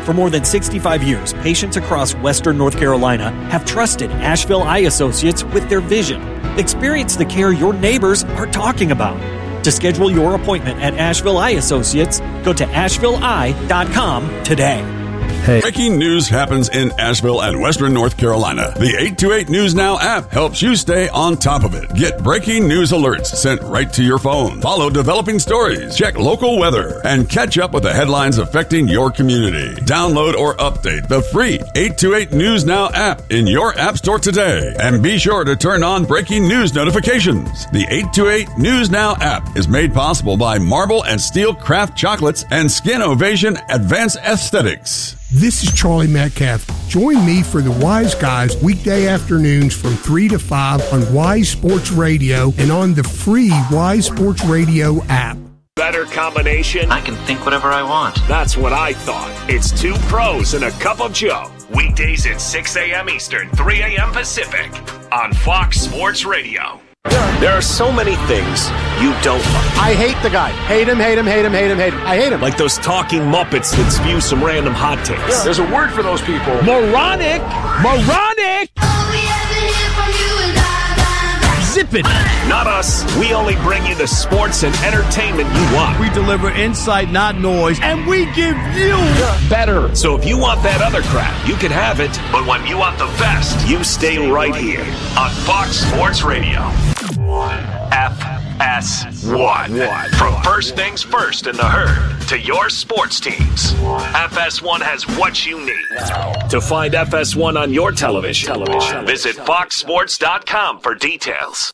For more than 65 years, patients across Western North Carolina have trusted Asheville Eye Associates with their vision. Experience the care your neighbors are talking about. To schedule your appointment at Asheville Eye Associates, go to ashevilleeye.com today. Hey. Breaking news happens in Asheville and Western North Carolina. The 828 News Now app helps you stay on top of it. Get breaking news alerts sent right to your phone. Follow developing stories, check local weather, and catch up with the headlines affecting your community. Download or update the free 828 News Now app in your app store today. And be sure to turn on breaking news notifications. The 828 News Now app is made possible by Marble and Steel Craft Chocolates and Skin Ovation Advanced Aesthetics. This is Charlie Metcalf. Join me for the Wise Guys weekday afternoons from 3 to 5 on Wise Sports Radio and on the free Wise Sports Radio app. Better combination? I can think whatever I want. That's what I thought. It's two pros and a cup of Joe. Weekdays at 6 a.m. Eastern, 3 a.m. Pacific on Fox Sports Radio. There are so many things you don't like. I hate the guy. Hate him, hate him, hate him, hate him, hate him. I hate him. Like those talking Muppets that spew some random hot takes. Yeah. There's a word for those people. Moronic! Moronic! Zip it! Not us. We only bring you the sports and entertainment you want. We deliver insight, not noise, and we give you better. So if you want that other crap, you can have it. But when you want the best, you stay right here on Fox Sports Radio. FS1. From first things first in the herd to your sports teams, FS1 has what you need. To find FS1 on your television, visit foxsports.com for details.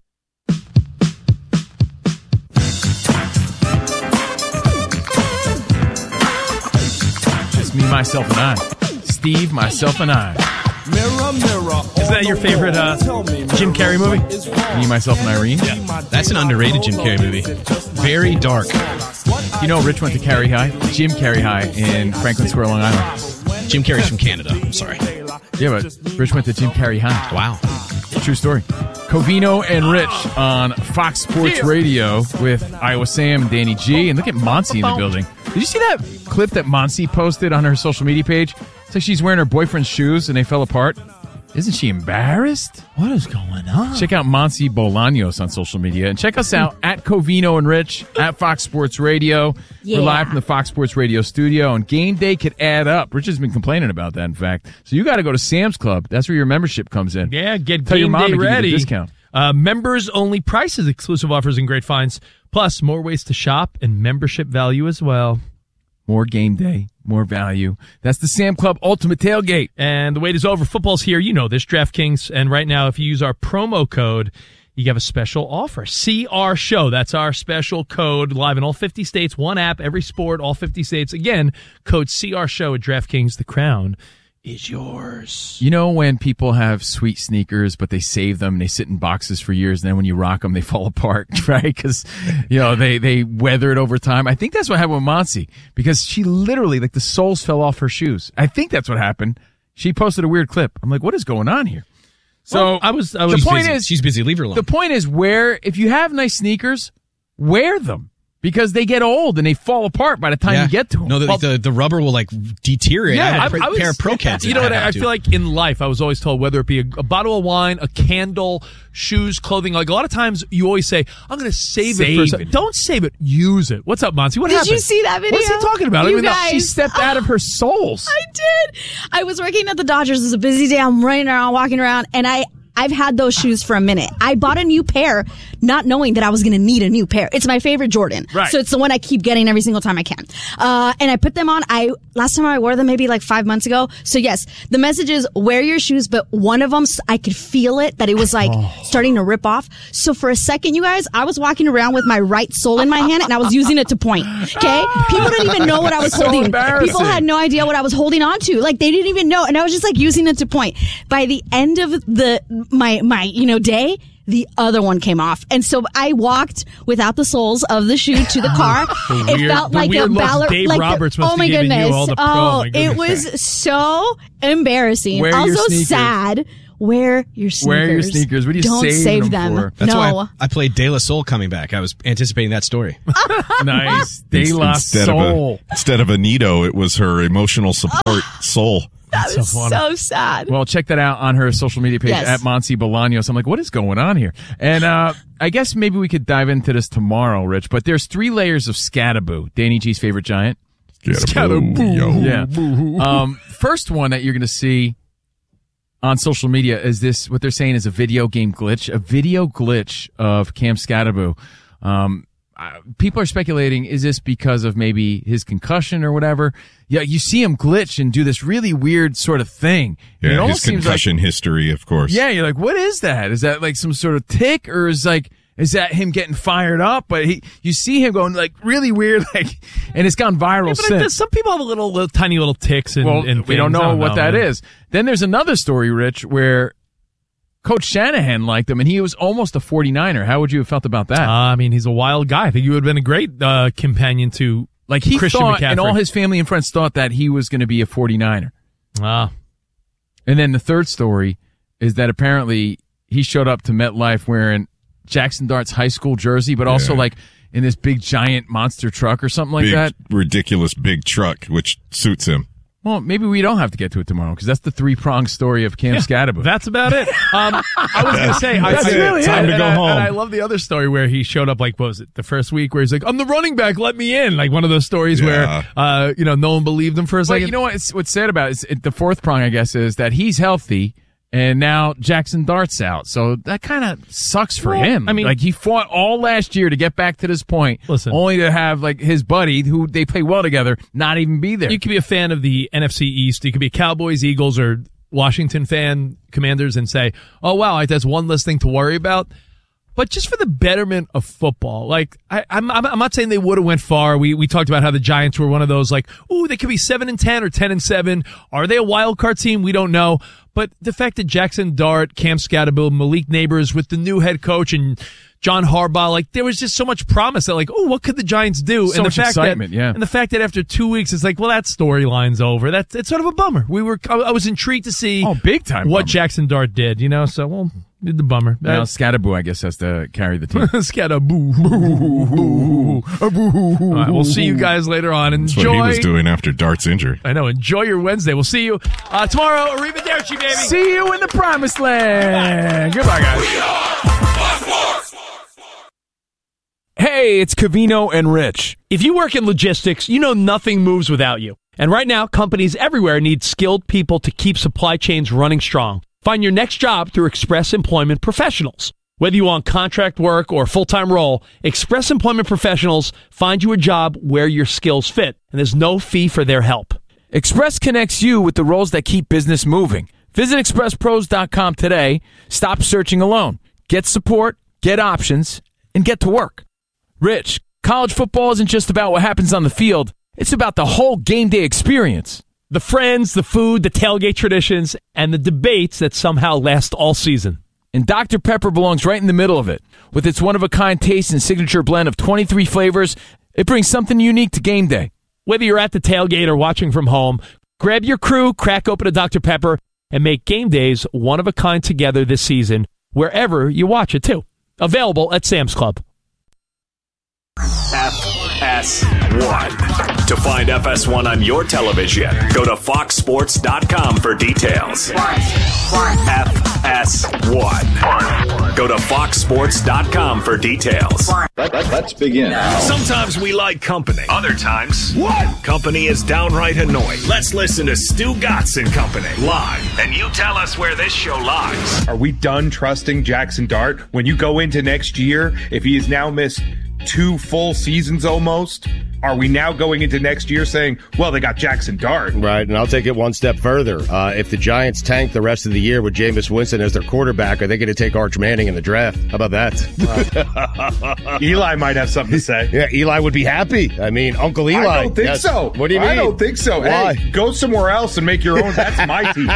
Just me, myself, and I. Steve, myself, and I. Mirror, mirror. Is that your favorite Jim Carrey movie? Me, Myself, and Irene? Yeah. That's an underrated Jim Carrey movie. Very dark. You know, Rich went to Carey High? Jim Carey High in Franklin Square, Long Island. Jim Carrey's from Canada. I'm sorry. Yeah, but Rich went to Jim Carey High. Wow. True story. Covino and Rich on Fox Sports Radio with Iowa Sam and Danny G. And look at Monsi in the building. Did you see that clip that Monsi posted on her social media page? It's like she's wearing her boyfriend's shoes and they fell apart. Isn't she embarrassed? What is going on? Check out Monsi Bolaños on social media. And check us out at Covino and Rich at Fox Sports Radio. Yeah. We're live from the Fox Sports Radio studio. And game day could add up. Rich has been complaining about that, in fact. So you got to go to Sam's Club. That's where your membership comes in. Yeah, get Tell game your mom day to ready. Give you the discount. Members only prices, exclusive offers, and great finds. Plus, more ways to shop and membership value as well. More game day, more value. That's the Sam Club Ultimate Tailgate. And the wait is over. Football's here. You know this, DraftKings. And right now, if you use our promo code, you have a special offer. CR Show. That's our special code. Live in all 50 states. One app, every sport, all 50 states. Again, code CR Show at DraftKings. The crown is yours. You know when people have sweet sneakers, but they save them, they sit in boxes for years, and then when you rock them, they fall apart, right? Because, you know, they weathered over time. I think that's what happened with Monsi, because she literally, like, the soles fell off her shoes. I think that's what happened. She posted a weird clip. I'm like, what is going on here? So I was. The point is, she's busy. Leave her alone. The point is, if you have nice sneakers, wear them. Because they get old and they fall apart by the time you get to them. No, the rubber will, like, deteriorate. Yeah, I had a pair of Pro Cats. You know what? I feel like in life, I was always told, whether it be a bottle of wine, a candle, shoes, clothing, like a lot of times you always say, I'm going to save it for a second. Don't save it. Use it. What's up, Monty? What happened? Did you see that video? What's he talking about? You guys, she stepped out of her soles. I did. I was working at the Dodgers. It was a busy day. I'm running around, walking around, and I've had those shoes for a minute. I bought a new pair, not knowing that I was going to need a new pair. It's my favorite Jordan. Right. So it's the one I keep getting every single time I can. And I put them on. Last time I wore them maybe like 5 months ago. So yes, the message is wear your shoes, but one of them, I could feel it, that it was like starting to rip off. So for a second, you guys, I was walking around with my right sole in my hand and I was using it to point. Okay? People didn't even know what I was holding. People had no idea what I was holding on to. Like, they didn't even know. And I was just like using it to point. By the end of my day, the other one came off. And so I walked without the soles of the shoe to the car. It felt like a ballet. Dave Roberts must oh my have given goodness. You all the it was so embarrassing. Wear also your sad wear your sneakers. Wear your sneakers. What are you Don't saving save them them. for? That's no. why I played De La Soul coming back. I was anticipating that story. Nice. De La Soul. Instead of a Nido, it was her emotional support soul. That was so sad. Well, check that out on her social media page at Monse Bolaños. I'm like, what is going on here? And I guess maybe we could dive into this tomorrow, Rich. But there's 3 layers of Scattaboo, Danny G's favorite giant. Scattaboo. Yeah. First one that you're going to see on social media is this, what they're saying is a video game glitch, of Cam Scattaboo. People are speculating, is this because of maybe his concussion or whatever? Yeah, you see him glitch and do this really weird sort of thing. Yeah, his concussion history, of course. Yeah, you're like, what is that? Is that like some sort of tick, or is that him getting fired up? But you see him going like really weird, and it's gone viral since. Some people have little tiny little ticks and we don't know what that is. Then there's another story, Rich, where Coach Shanahan liked him, and he was almost a 49er. How would you have felt about that? I mean, he's a wild guy. I think you would have been a great companion to he Christian thought, McCaffrey. and all his family and friends thought that he was going to be a 49er. Ah. And then the third story is that apparently he showed up to MetLife wearing Jackson Dart's high school jersey, but also like in this big giant monster truck or something like that. Ridiculous big truck, which suits him. Well, maybe we don't have to get to it tomorrow because that's the 3-pronged story of Cam Scattaboo. That's about it. I was going to say, that's really time to go home. And I love the other story where he showed up, like, what was it, the first week where he's like, I'm the running back, let me in. Like one of those stories where, no one believed him for a second. But you know what's sad about it? The fourth prong, I guess, is that he's healthy. And now Jackson Dart's out. So that kind of sucks for him. I mean, like he fought all last year to get back to this point, only to have like his buddy who they play well together not even be there. You could be a fan of the NFC East. You could be a Cowboys, Eagles, or Washington fan, Commanders, and say, oh, wow, that's one less thing to worry about. But just for the betterment of football, like I'm not saying they would have went far. We talked about how the Giants were one of those like, ooh, they could be 7-10 or 10-7. Are they a wild card team? We don't know. But the fact that Jackson Dart, Cam Scattaboo, Malik Neighbors with the new head coach and John Harbaugh, like there was just so much promise that like, oh, what could the Giants do? So much excitement, and the fact that after 2 weeks, it's like, well, that storyline's over. It's sort of a bummer. I was intrigued to see big time what bummer. Jackson Dart did, So, well, the bummer. Now Scattaboo, I guess, has to carry the team. Scattaboo. All right, we'll see you guys later on. Enjoy. That's what he was doing after Dart's injury. I know. Enjoy your Wednesday. We'll see you tomorrow. Arrivederci, baby. See you in the promised land. Goodbye, guys. Hey, it's Covino and Rich. If you work in logistics, you know nothing moves without you. And right now, companies everywhere need skilled people to keep supply chains running strong. Find your next job through Express Employment Professionals. Whether you want contract work or full-time role, Express Employment Professionals find you a job where your skills fit, and there's no fee for their help. Express connects you with the roles that keep business moving. Visit expresspros.com today. Stop searching alone. Get support, get options, and get to work. Rich, college football isn't just about what happens on the field. It's about the whole game day experience. The friends, the food, the tailgate traditions, and the debates that somehow last all season. And Dr. Pepper belongs right in the middle of it. With its one-of-a-kind taste and signature blend of 23 flavors, it brings something unique to game day. Whether you're at the tailgate or watching from home, grab your crew, crack open a Dr. Pepper, and make game days one-of-a-kind together this season, wherever you watch it, too. Available at Sam's Club. FS1. To find FS1 on your television, go to foxsports.com for details. FS1. Go to foxsports.com for details. Let's begin. Sometimes we like company. Other times, company is downright annoying. Let's listen to Stu Gatz and Company live, and you tell us where this show lies. Are we done trusting Jackson Dart? When you go into next year, if he has now missed 2 full seasons almost, are we now going into next year saying, well, they got Jackson Dart? Right, and I'll take it one step further. If the Giants tank the rest of the year with Jameis Winston as their quarterback, are they going to take Arch Manning in the draft? How about that? Eli might have something to say. Yeah, Eli would be happy. I mean, Uncle Eli. I don't think so. What do you mean? I don't think so. Why? Hey, go somewhere else and make your own. That's my team.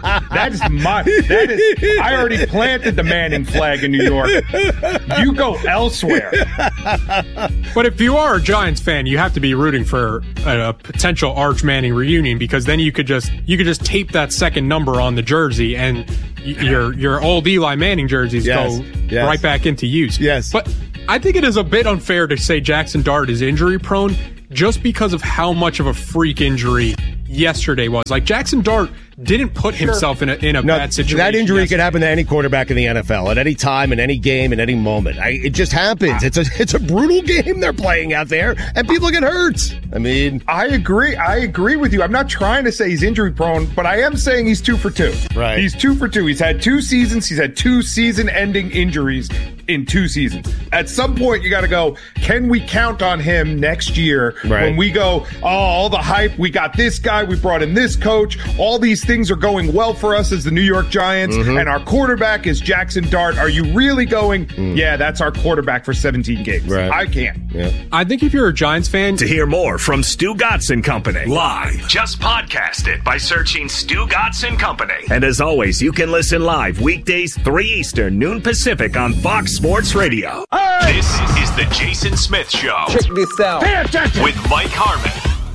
I already planted the Manning flag in New York. You go elsewhere. But if you are a Giants fan, you have to be rooting for a potential Arch Manning reunion, because then you could just tape that second number on the jersey, and your old Eli Manning jerseys go right back into use. Yes. But I think it is a bit unfair to say Jackson Dart is injury prone just because of how much of a freak injury yesterday was. Like, Jackson Dart didn't put himself in a bad situation. That injury could happen to any quarterback in the NFL at any time, in any game, in any moment. It just happens. It's a brutal game they're playing out there, and people get hurt. I mean, I agree with you. I'm not trying to say he's injury prone, but I am saying he's 2 for 2. Right. He's 2 for 2. He's had 2 seasons. He's had 2 season-ending injuries in 2 seasons. At some point, you got to go, can we count on him next year when we go, all the hype, we got this guy, we brought in this coach, all these things are going well for us as the New York Giants, and our quarterback is Jackson Dart. Are you really going, yeah, that's our quarterback for 17 games? Right. I can't. Yeah. I think if you're a Giants fan... To hear more from Stu Gatz and Company live, just podcast it by searching Stu Gatz and Company. And as always, you can listen live weekdays 3 Eastern, noon Pacific on Fox Sports Radio. Hey! This is the Jason Smith Show. Check this out. Pay attention. With Mike Harmon.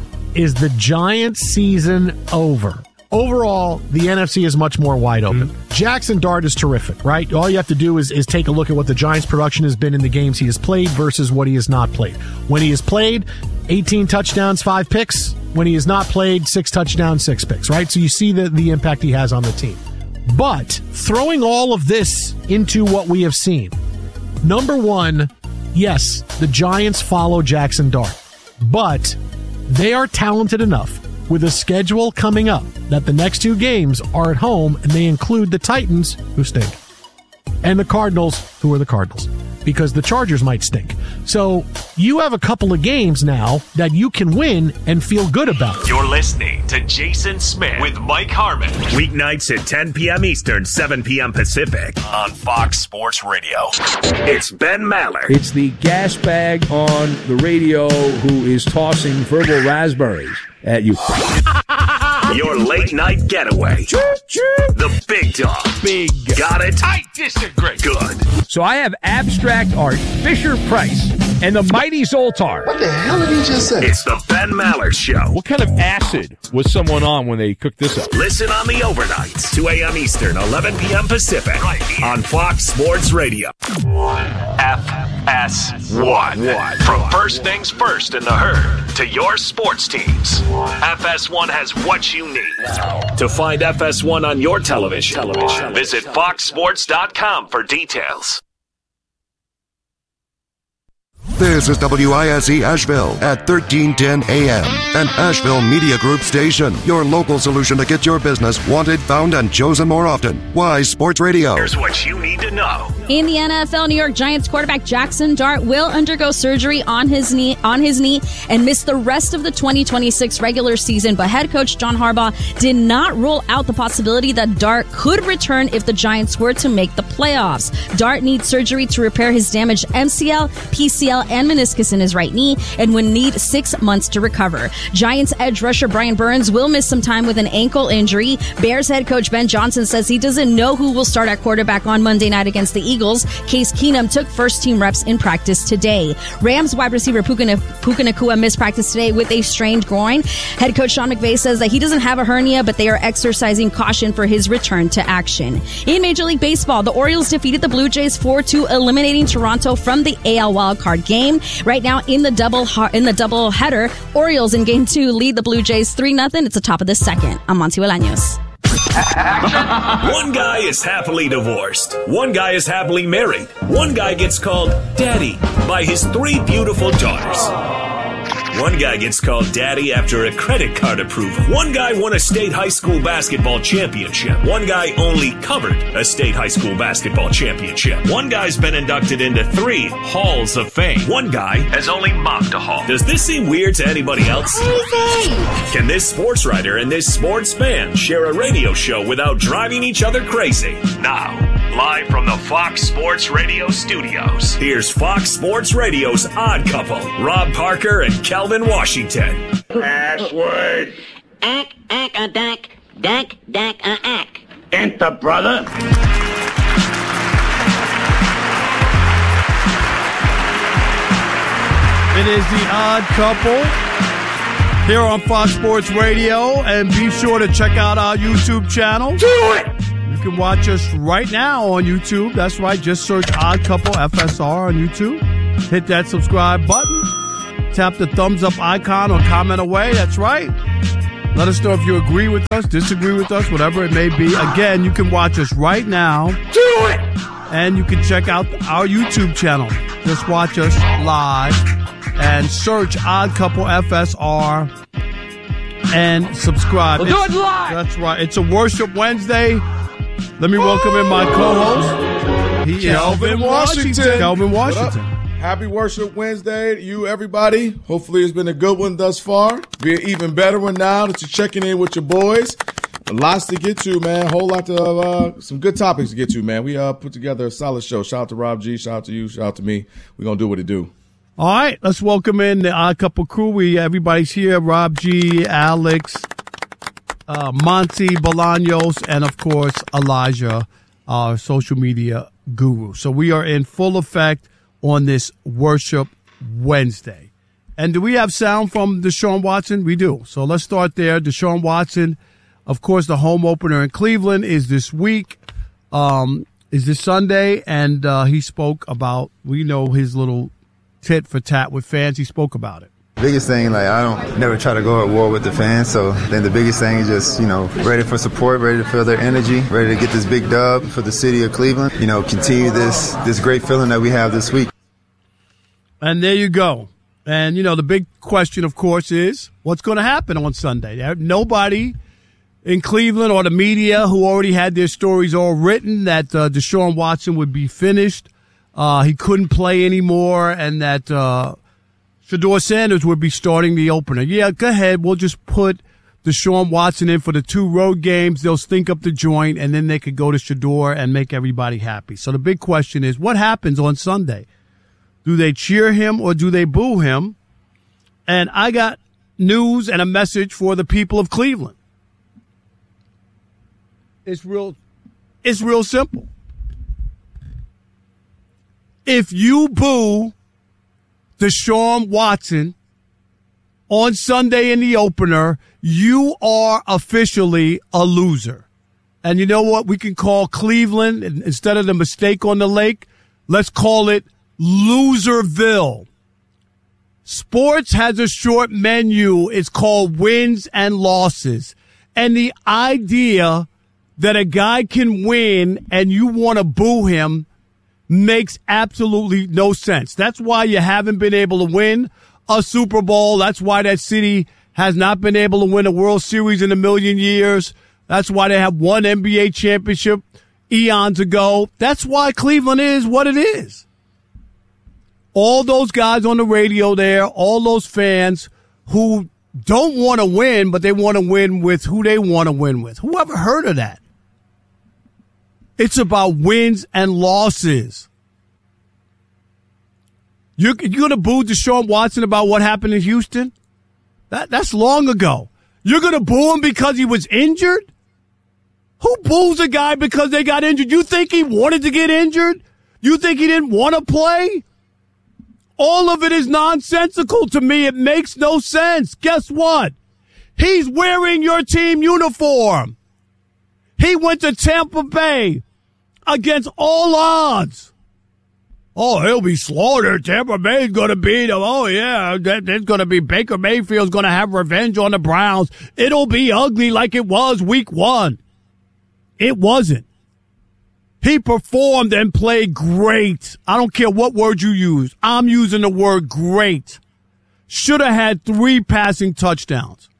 Is the Giants season over? Overall, the NFC is much more wide open. Jackson Dart is terrific, right? All you have to do is take a look at what the Giants' production has been in the games he has played versus what he has not played. When he has played, 18 touchdowns, 5 picks. When he has not played, 6 touchdowns, 6 picks, right? So you see the impact he has on the team. But throwing all of this into what we have seen, number one, yes, the Giants follow Jackson Dart, but they are talented enough with a schedule coming up that the next 2 games are at home, and they include the Titans, who stink, and the Cardinals, who are the Cardinals, because the Chargers might stink. So you have a couple of games now that you can win and feel good about. You're listening to Jason Smith with Mike Harmon. Weeknights at 10 p.m. Eastern, 7 p.m. Pacific on Fox Sports Radio. It's Ben Maller. It's the gas bag on the radio who is tossing verbal raspberries at you. Your late night getaway. The big dog. Big. Got it? I disagree. Good. So I have abstract art, Fisher-Price, and the mighty Zoltar. What the hell did he just say? It's the Ben Maller Show. What kind of acid was someone on when they cooked this up? Listen on the overnights, 2 a.m. Eastern, 11 p.m. Pacific, right here on Fox Sports Radio. FS1. From first things first in the herd to your sports teams, FS1 has what you need. To find FS1 on your television, visit foxsports.com for details. This is WISE Asheville at 1310 AM, an Asheville Media Group station. Your local solution to get your business wanted, found, and chosen more often. Wise Sports Radio. Here's what you need to know. In the NFL, New York Giants quarterback Jackson Dart will undergo surgery on his knee and miss the rest of the 2026 regular season. But head coach John Harbaugh did not rule out the possibility that Dart could return if the Giants were to make the playoffs. Dart needs surgery to repair his damaged MCL, PCL, and meniscus in his right knee and would need 6 months to recover. Giants edge rusher Brian Burns will miss some time with an ankle injury. Bears head coach Ben Johnson says he doesn't know who will start at quarterback on Monday night against the Eagles. Case Keenum took first-team reps in practice today. Rams wide receiver Puka Nacua missed practice today with a strained groin. Head coach Sean McVay says that he doesn't have a hernia, but they are exercising caution for his return to action. In Major League Baseball, the Orioles defeated the Blue Jays 4-2, eliminating Toronto from the AL wildcard game. Right now in the double header, Orioles in Game 2 lead the Blue Jays 3-0. It's the top of the second. I'm Monty Bolaños. One guy is happily divorced. One guy is happily married. One guy gets called Daddy by his 3 beautiful daughters. One guy gets called Daddy after a credit card approval. One guy won a state high school basketball championship. One guy only covered a state high school basketball championship. One guy's been inducted into 3 halls of fame. One guy has only mopped a hall. Does this seem weird to anybody else? Can this sports writer and this sports fan share a radio show without driving each other crazy? Now, live from the Fox Sports Radio studios, here's Fox Sports Radio's odd couple, Rob Parker and Kelvin Washington. Password. Ack, a dack, dack, a ack. Enter, brother. It is the Odd Couple here on Fox Sports Radio, and be sure to check out our YouTube channel. Do it! You can watch us right now on YouTube. That's right, just search Odd Couple FSR on YouTube. Hit that subscribe button. Tap the thumbs up icon or comment away. That's right. Let us know if you agree with us, disagree with us, whatever it may be. Again, you can watch us right now. Do it! And you can check out our YouTube channel. Just watch us live and search Odd Couple FSR and subscribe. We'll do it live! That's right. It's a Worship Wednesday. Let me welcome in my co-host. He Kelvin is Washington. Kelvin Washington. Happy Worship Wednesday to you, everybody. Hopefully it's been a good one thus far. Be an even better one now that you're checking in with your boys. Lots to get to, man. A whole lot of some good topics to get to, man. We put together a solid show. Shout out to Rob G. Shout out to you. Shout out to me. We're going to do what it do. All right. Let's welcome in the Odd Couple crew. Everybody's here. Rob G., Alex, Monty Bolaños, and, of course, Elijah, our social media guru. So we are in full effect on this Worship Wednesday. And do we have sound from Deshaun Watson? We do. So let's start there. Deshaun Watson, of course, the home opener in Cleveland is this week, is this Sunday, and he spoke about, we know his little tit for tat with fans. He spoke about it. Biggest thing, I don't never try to go at war with the fans, so then the biggest thing is just, ready for support, ready to feel their energy, ready to get this big dub for the city of Cleveland, continue this great feeling that we have this week. And there you go. And, the big question, of course, is what's going to happen on Sunday? Nobody in Cleveland or the media who already had their stories all written that Deshaun Watson would be finished, he couldn't play anymore, and that Shedeur Sanders would be starting the opener. Yeah, go ahead. We'll just put Deshaun Watson in for the 2 road games. They'll stink up the joint, and then they could go to Shedeur and make everybody happy. So the big question is, what happens on Sunday? Do they cheer him or do they boo him? And I got news and a message for the people of Cleveland. It's real simple. If you boo Deshaun Watson on Sunday in the opener, you are officially a loser. And you know what? We can call Cleveland, instead of the mistake on the lake, let's call it Loserville. Sports has a short menu. It's called wins and losses. And the idea that a guy can win and you want to boo him makes absolutely no sense. That's why you haven't been able to win a Super Bowl. That's why that city has not been able to win a World Series in a million years. That's why they have one NBA championship eons ago. That's why Cleveland is what it is. All those guys on the radio there, all those fans who don't want to win, but they want to win with who they want to win with. Who ever heard of that? It's about wins and losses. You're going to boo Deshaun Watson about what happened in Houston? That's long ago. You're going to boo him because he was injured? Who boos a guy because they got injured? You think he wanted to get injured? You think he didn't want to play? All of it is nonsensical to me. It makes no sense. Guess what? He's wearing your team uniform. He went to Tampa Bay against all odds. Oh, he'll be slaughtered. Tampa Bay's going to beat him. Oh, yeah, there's going to be Baker Mayfield's going to have revenge on the Browns. It'll be ugly like it was week 1. It wasn't. He performed and played great. I don't care what word you use. I'm using the word great. Should have had 3 passing touchdowns.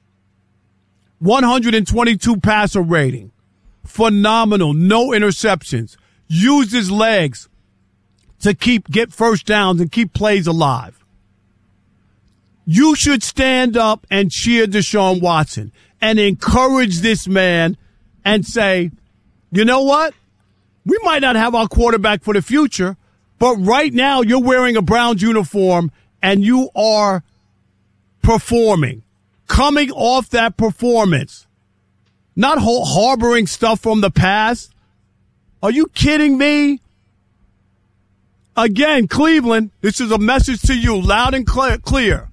122 passer rating. Phenomenal. No interceptions. Used his legs to get first downs and keep plays alive. You should stand up and cheer Deshaun Watson and encourage this man and say, you know what? We might not have our quarterback for the future, but right now you're wearing a Browns uniform and you are performing. Coming off that performance. Not harboring stuff from the past. Are you kidding me? Again, Cleveland, this is a message to you, loud and clear.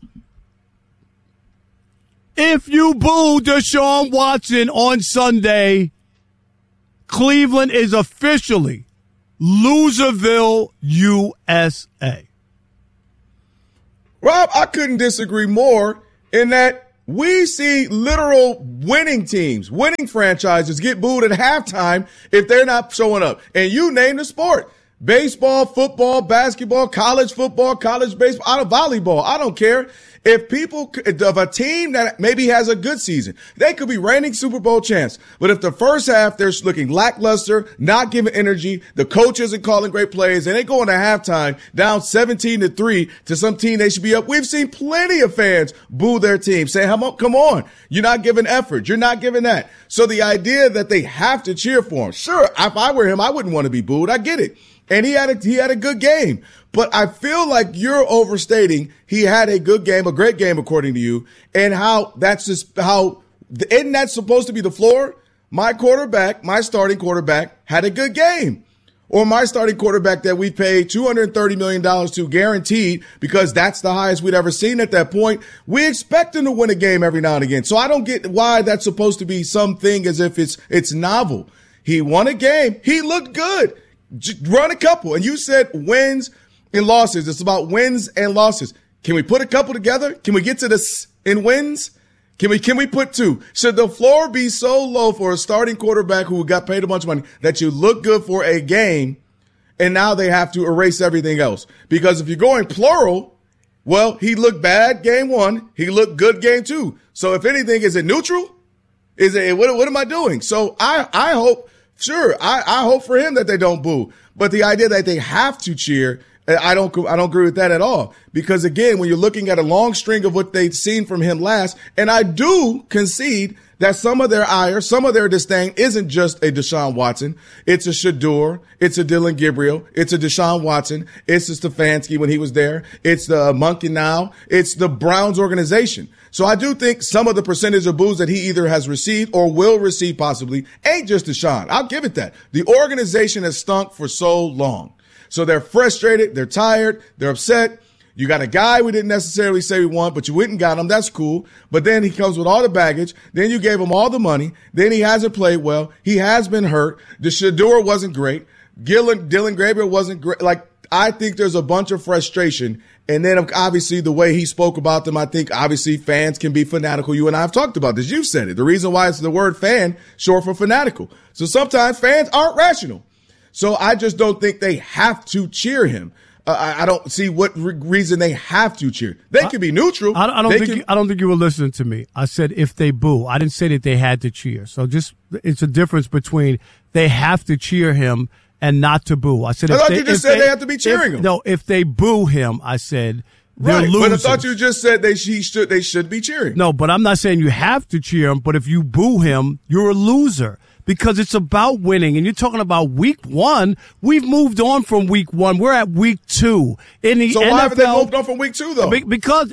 If you boo Deshaun Watson on Sunday, Cleveland is officially Loserville, USA. Rob, I couldn't disagree more in that we see literal winning teams, winning franchises get booed at halftime if they're not showing up. And you name the sport. Baseball, football, basketball, college football, college baseball, volleyball. I don't care. If a team that maybe has a good season, they could be reigning Super Bowl champs. But if the first half they're looking lackluster, not giving energy, the coach isn't calling great plays, and they go into halftime down 17-3 to some team they should be up. We've seen plenty of fans boo their team, saying, come on, you're not giving effort. You're not giving that. So the idea that they have to cheer for him, sure, if I were him, I wouldn't want to be booed. I get it. And he had a good game. But I feel like you're overstating he had a good game, a great game, according to you, and isn't that supposed to be the floor? My starting quarterback had a good game. Or my starting quarterback that we paid $230 million to guaranteed because that's the highest we'd ever seen at that point. We expect him to win a game every now and again. So I don't get why that's supposed to be something as if it's novel. He won a game. He looked good. Run a couple. And you said wins and losses. It's about wins and losses. Can we put a couple together? Can we get to this in wins? Can we put two? Should the floor be so low for a starting quarterback who got paid a bunch of money that you look good for a game and now they have to erase everything else? Because if you're going plural, well, he looked bad game one. He looked good game two. So if anything, is it neutral? What am I doing? So I hope, sure, I hope for him that they don't boo. But the idea that they have to cheer, I don't agree with that at all. Because again, when you're looking at a long string of what they've seen from him last, and I do concede that some of their ire, some of their disdain isn't just a Deshaun Watson. It's a Shedeur. It's a Dylan Gabriel. It's a Deshaun Watson. It's a Stefanski when he was there. It's the Monkey now. It's the Browns organization. So I do think some of the percentage of boos that he either has received or will receive possibly ain't just Deshaun. I'll give it that. The organization has stunk for so long. So they're frustrated. They're tired. They're upset. You got a guy we didn't necessarily say we want, but you went and got him. That's cool. But then he comes with all the baggage. Then you gave him all the money. Then he hasn't played well. He has been hurt. The Shedeur wasn't great. Dylan Gabriel wasn't great. Like, I think there's a bunch of frustration. And then obviously the way he spoke about them, I think obviously fans can be fanatical. You and I have talked about this. You've said it. The reason why it's the word fan short for fanatical. So sometimes fans aren't rational. So I just don't think they have to cheer him. I don't see what reason they have to cheer. They can be neutral. I don't think you were listening to me. I said if they boo. I didn't say that they had to cheer. So it's a difference between they have to cheer him and not to boo. I said I thought you just said they have to be cheering him. No, if they boo him, I said they're losers. But I thought you just said they should be cheering. No, but I'm not saying you have to cheer him. But if you boo him, you're a loser. Because it's about winning. And you're talking about week one. We've moved on from week one. We're at week two. In the so NFL, why haven't they moved on from week two, though? Because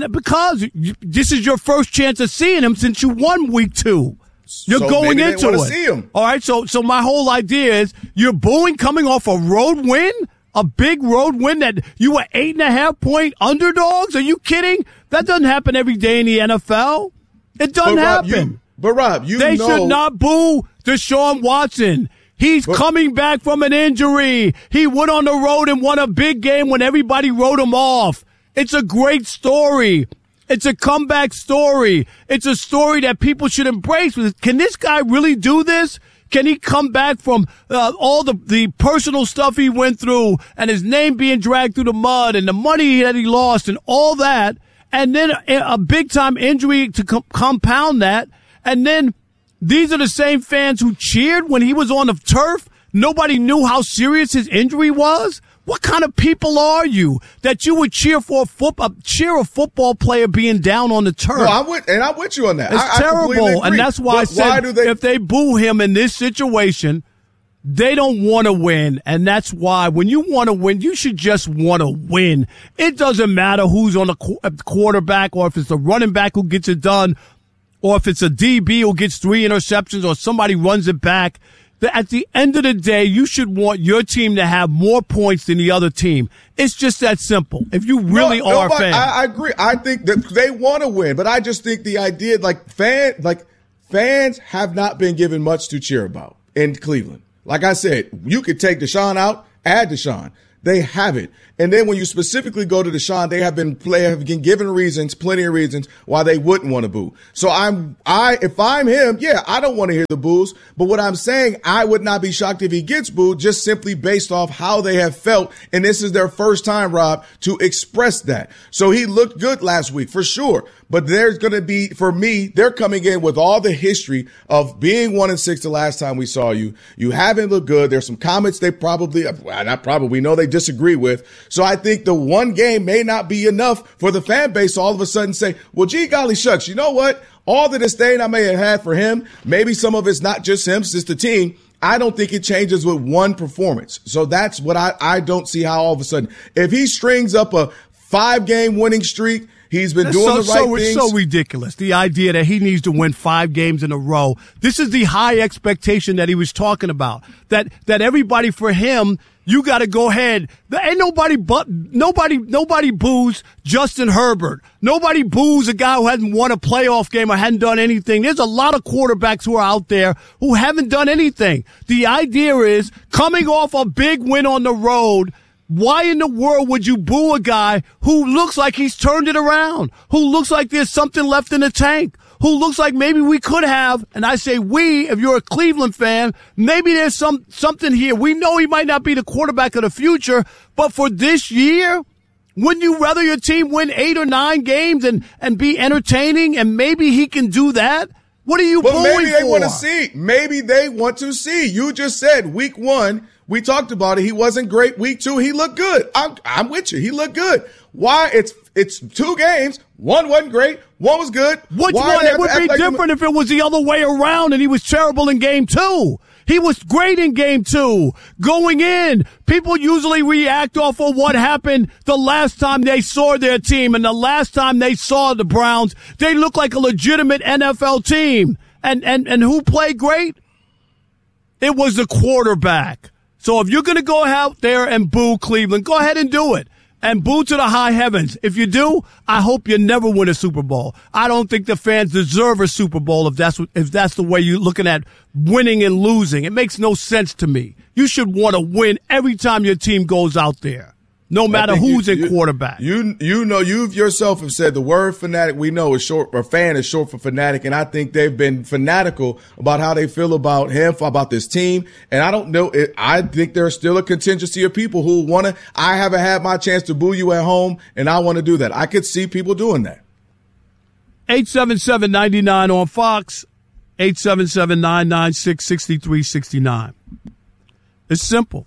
this is your first chance of seeing him since you won week two. You're so going maybe into they it. See him. All right. So my whole idea is you're booing coming off a road win, a big road win that you were 8.5-point underdogs. Are you kidding? That doesn't happen every day in the NFL. It doesn't happen. Rob, they should not boo Deshaun Watson. He's coming back from an injury. He went on the road and won a big game when everybody wrote him off. It's a great story. It's a comeback story. It's a story that people should embrace. Can this guy really do this? Can he come back from all the personal stuff he went through and his name being dragged through the mud and the money that he lost and all that, and then a big-time injury to compound that? And then these are the same fans who cheered when he was on the turf. Nobody knew how serious his injury was. What kind of people are you that you would cheer for a football player being down on the turf? No, I'm with you on that. It's terrible, and that's why I said if they boo him in this situation, they don't want to win, and that's why when you want to win, you should just want to win. It doesn't matter who's on the quarterback or if it's the running back who gets it done, or if it's a DB who gets 3 interceptions or somebody runs it back. at the end of the day, you should want your team to have more points than the other team. It's just that simple. If you really are a fan. I agree. I think that they want to win, but I just think the idea, fans have not been given much to cheer about in Cleveland. Like I said, you could take Deshaun out, add Deshaun. They haven't. And then when you specifically go to Deshaun, they have been given reasons, plenty of reasons why they wouldn't want to boo. So if I'm him, I don't want to hear the boos. But what I'm saying, I would not be shocked if he gets booed just simply based off how they have felt. And this is their first time, Rob, to express that. So he looked good last week for sure. But there's going to be, for me, they're coming in with all the history of being 1-6 the last time we saw you. You haven't looked good. There's some comments they we know they disagree with. So I think the one game may not be enough for the fan base to all of a sudden say, well, gee, golly shucks, you know what? All the disdain I may have had for him, maybe some of it's not just him, it's the team. I don't think it changes with one performance. So that's what I don't see how all of a sudden, if he strings up a 5-game winning streak, he's been doing the right things. It's so ridiculous. The idea that he needs to win 5 games in a row. This is the high expectation that he was talking about. That everybody for him, you got to go ahead. There ain't nobody boos Justin Herbert. Nobody boos a guy who hasn't won a playoff game or hadn't done anything. There's a lot of quarterbacks who are out there who haven't done anything. The idea is coming off a big win on the road, why in the world would you boo a guy who looks like he's turned it around, who looks like there's something left in the tank, who looks like maybe we could have, and I say we, if you're a Cleveland fan, maybe there's something here. We know he might not be the quarterback of the future, but for this year, wouldn't you rather your team win 8 or 9 games and be entertaining, and maybe he can do that? What are you booing for? Maybe they want to see. Maybe they want to see. You just said week 1, we talked about it. He wasn't great. Week 2, he looked good. I'm with you. He looked good. Why? It's 2 games. One wasn't great. One was good. Which one? It would be different if it was the other way around and he was terrible in game 2. He was great in game 2. Going in, people usually react off of what happened the last time they saw their team. And the last time they saw the Browns, they looked like a legitimate NFL team. And who played great? It was the quarterback. So if you're going to go out there and boo Cleveland, go ahead and do it. And boo to the high heavens. If you do, I hope you never win a Super Bowl. I don't think the fans deserve a Super Bowl if that's the way you're looking at winning and losing. It makes no sense to me. You should want to win every time your team goes out there, no matter who's in quarterback. You know, you yourself have said the word fanatic we know is short, or fan is short for fanatic, and I think they've been fanatical about how they feel about him, about this team. And I don't know, I think there's still a contingency of people who want to, I haven't had my chance to boo you at home, and I want to do that. I could see people doing that. 877-99 on Fox, 877-996-6369. It's simple.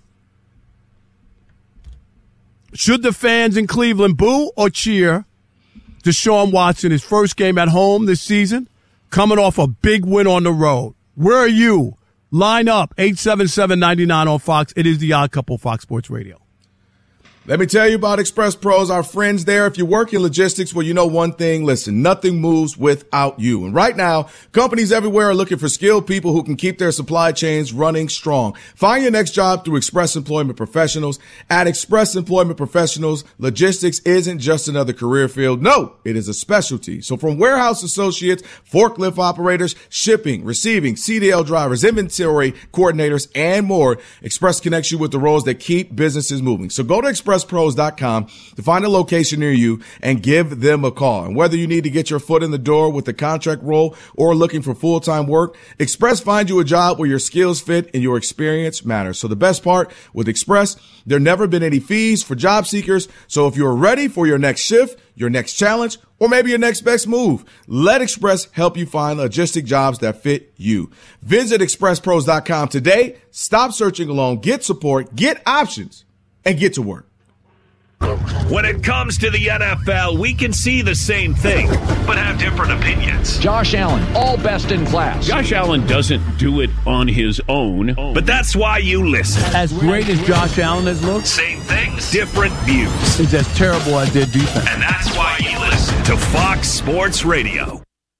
Should the fans in Cleveland boo or cheer Deshaun Watson, his first game at home this season, coming off a big win on the road? Where are you? Line up, 877-99 on Fox. It is the Odd Couple, Fox Sports Radio. Let me tell you about Express Pros, our friends there. If you work in logistics, well, you know one thing. Listen, nothing moves without you. And right now, companies everywhere are looking for skilled people who can keep their supply chains running strong. Find your next job through Express Employment Professionals. At Express Employment Professionals, logistics isn't just another career field. No, it is a specialty. So from warehouse associates, forklift operators, shipping, receiving, CDL drivers, inventory coordinators, and more, Express connects you with the roles that keep businesses moving. So go to expresspros.com to find a location near you and give them a call. And whether you need to get your foot in the door with a contract role or looking for full-time work, Express finds you a job where your skills fit and your experience matters. So the best part with Express, there never been any fees for job seekers. So if you're ready for your next shift, your next challenge, or maybe your next best move, let Express help you find logistic jobs that fit you. Visit expresspros.com today. Stop searching alone. Get support, get options, and get to work. When it comes to the NFL, we can see the same thing, but have different opinions. Josh Allen, all best in class. Josh Allen doesn't do it on his own. But that's why you listen. As great as Josh Allen has looked, same things, different views. He's as terrible as their defense. And that's why you listen to Fox Sports Radio.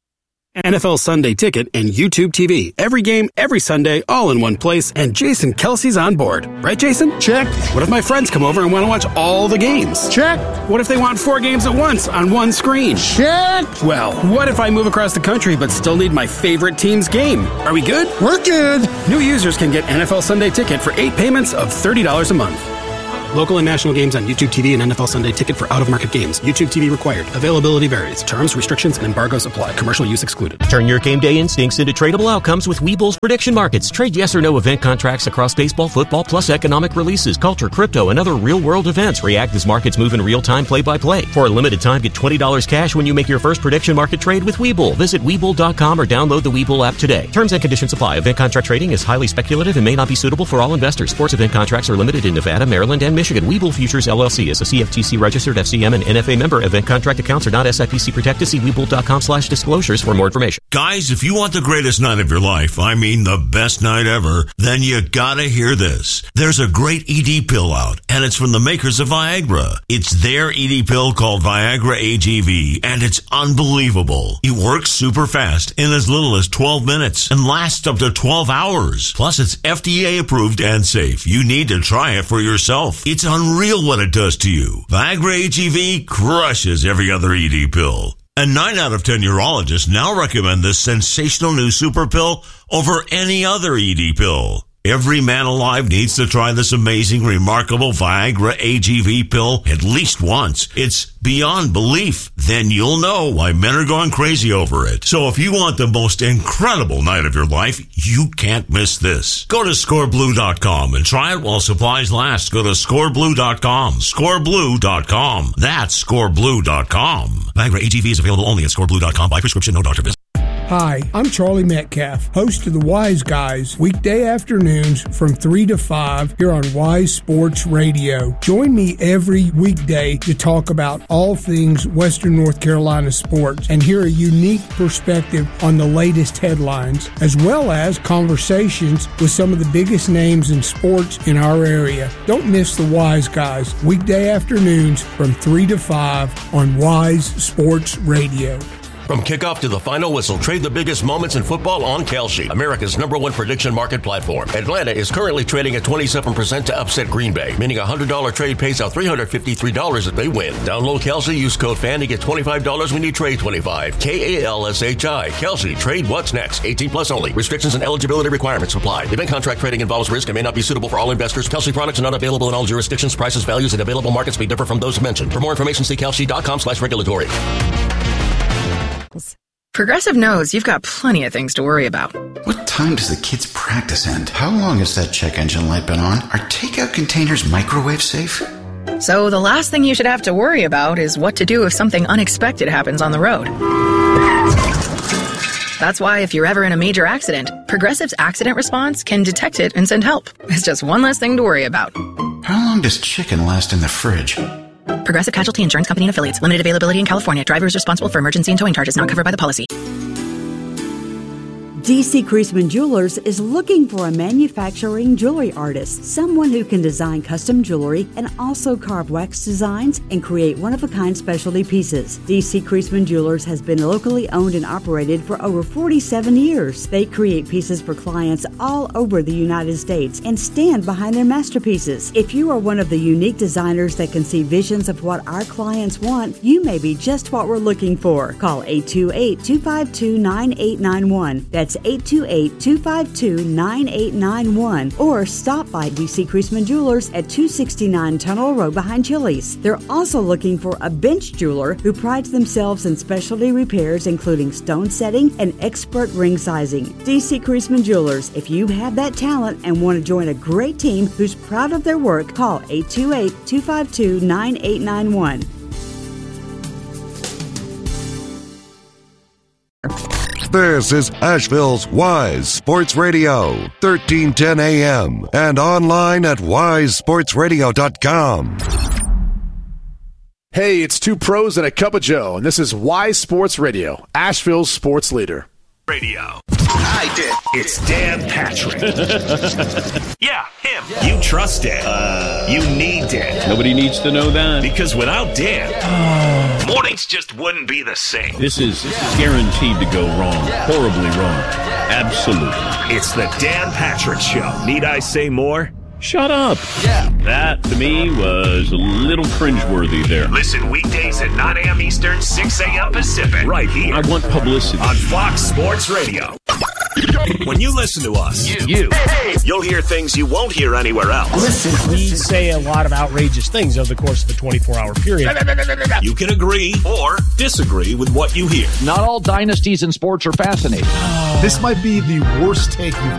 NFL Sunday Ticket, and YouTube TV. Every game, every Sunday, all in one place, and Jason Kelsey's on board. Right, Jason? Check. What if my friends come over and want to watch all the games? Check. What if they want 4 games at once on one screen? Check. Well, what if I move across the country but still need my favorite team's game? Are we good? We're good. New users can get NFL Sunday Ticket for 8 payments of $30 a month. Local and national games on YouTube TV and NFL Sunday Ticket for out-of-market games. YouTube TV required. Availability varies. Terms, restrictions, and embargoes apply. Commercial use excluded. Turn your game day instincts into tradable outcomes with Webull's prediction markets. Trade yes or no event contracts across baseball, football, plus economic releases, culture, crypto, and other real-world events. React as markets move in real time, play-by-play. For a limited time, get $20 cash when you make your first prediction market trade with Webull. Visit Webull.com or download the Webull app today. Terms and conditions apply. Event contract trading is highly speculative and may not be suitable for all investors. Sports event contracts are limited in Nevada, Maryland, and Michigan. Webull Futures LLC is a CFTC registered FCM and NFA member. Event contract accounts are not SIPC protected. See Webull.com/disclosures for more information. Guys, if you want the greatest night of your life, I mean the best night ever, then you gotta hear this. There's a great ED pill out, and it's from the makers of Viagra. It's their ED pill called Viagra AGV, and it's unbelievable. It works super fast in as little as 12 minutes and lasts up to 12 hours. Plus, it's FDA approved and safe. You need to try it for yourself. It's unreal what it does to you. Viagra AGV crushes every other ED pill. And 9 out of 10 urologists now recommend this sensational new super pill over any other ED pill. Every man alive needs to try this amazing, remarkable Viagra AGV pill at least once. It's beyond belief. Then you'll know why men are going crazy over it. So if you want the most incredible night of your life, you can't miss this. Go to scoreblue.com and try it while supplies last. Go to scoreblue.com. Scoreblue.com. That's scoreblue.com. Viagra AGV is available only at scoreblue.com by prescription, no doctor visit. Hi, I'm Charlie Metcalf, host of the Wise Guys, weekday afternoons from 3 to 5 here on Wise Sports Radio. Join me every weekday to talk about all things Western North Carolina sports and hear a unique perspective on the latest headlines, as well as conversations with some of the biggest names in sports in our area. Don't miss the Wise Guys, weekday afternoons from 3 to 5 on Wise Sports Radio. From kickoff to the final whistle, trade the biggest moments in football on Kalshi, America's #1 prediction market platform. Atlanta is currently trading at 27% to upset Green Bay, meaning a $100 trade pays out $353 if they win. Download Kalshi, use code FAN to get $25 when you trade 25. KALSHI. Kalshi. Trade what's next. 18 plus only. Restrictions and eligibility requirements apply. Event contract trading involves risk and may not be suitable for all investors. Kalshi products are not available in all jurisdictions. Prices, values, and available markets may differ from those mentioned. For more information, see kalshi.com/regulatory. Progressive knows you've got plenty of things to worry about. What time does the kids' practice end? How long has that check engine light been on? Are takeout containers microwave safe? So the last thing you should have to worry about is what to do if something unexpected happens on the road. That's why if you're ever in a major accident, Progressive's accident response can detect it and send help. It's just one less thing to worry about. How long does chicken last in the fridge? Progressive Casualty Insurance Company and Affiliates. Limited availability in California. Driver is responsible for emergency and towing charges not covered by the policy. D.C. Creasman Jewelers is looking for a manufacturing jewelry artist, someone who can design custom jewelry and also carve wax designs and create one-of-a-kind specialty pieces. D.C. Creasman Jewelers has been locally owned and operated for over 47 years. They create pieces for clients all over the United States and stand behind their masterpieces. If you are one of the unique designers that can see visions of what our clients want, you may be just what we're looking for. Call 828-252-9891. That's 828-252-9891, or stop by D.C. Creasman Jewelers at 269 Tunnel Road behind Chili's. They're also looking for a bench jeweler who prides themselves in specialty repairs, including stone setting and expert ring sizing. D.C. Creasman Jewelers. If you have that talent and want to join a great team who's proud of their work, call 828-252-9891. This is Asheville's Wise Sports Radio, 1310 AM, and online at wisesportsradio.com. Hey, it's two pros and a cup of Joe, and this is Wise Sports Radio, Asheville's sports leader. Radio. I did. It's Dan Patrick. Yeah, him. You trust Dan. You need Dan. Nobody needs to know that. Because without Dan, mornings just wouldn't be the same. This is guaranteed to go wrong. Horribly wrong. Absolutely. It's the Dan Patrick Show. Need I say more? Shut up. Yeah. That, to me, was a little cringeworthy there. Listen weekdays at 9 a.m. Eastern, 6 a.m. Pacific. Right here. I want publicity. On Fox Sports Radio. When you listen to us, you'll hear things you won't hear anywhere else. Listen, we say a lot of outrageous things over the course of a 24-hour period. You can agree or disagree with what you hear. Not all dynasties in sports are fascinating. This might be the worst take you've